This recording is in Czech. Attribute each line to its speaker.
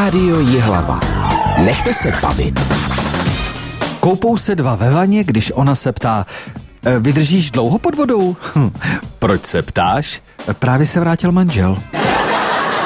Speaker 1: Rádio Jihlava. Nechte se bavit.
Speaker 2: Koupou se dva ve vaně, když ona se ptá, vydržíš dlouho pod vodou? Proč se ptáš? Právě se vrátil manžel.